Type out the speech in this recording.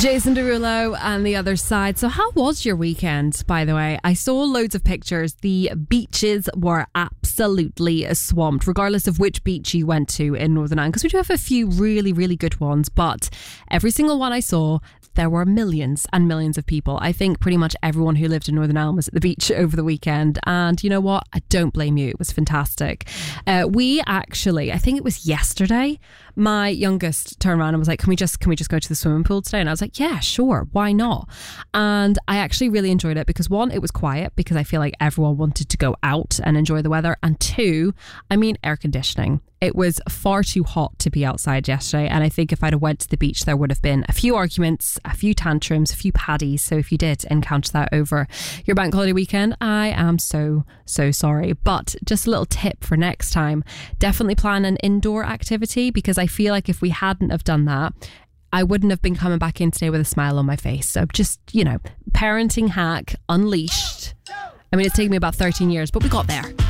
Jason Derulo and The Other Side. So how was your weekend, by the way? I saw loads of pictures. The beaches were absolutely swamped, regardless of which beach you went to in Northern Ireland, because we do have a few really, really good ones. But every single one I saw, there were millions and millions of people. I think pretty much everyone who lived in Northern Ireland was at the beach over the weekend. And you know what? I don't blame you. It was fantastic. We actually, I think it was yesterday, my youngest turned around and was like, can we just go to the swimming pool today? And I was like, yeah, sure. Why not? And I actually really enjoyed it because one, it was quiet because I feel like everyone wanted to go out and enjoy the weather. And two, I mean, air conditioning. It was far too hot to be outside yesterday, and I think if I'd have went to the beach, there would have been a few arguments, a few tantrums, a few paddies. So if you did encounter that over your bank holiday weekend, I am so sorry. But just a little tip for next time, definitely plan an indoor activity, because I feel like if we hadn't have done that, I wouldn't have been coming back in today with a smile on my face. So just, parenting hack unleashed. I mean, it's taken me about 13 years, but we got there.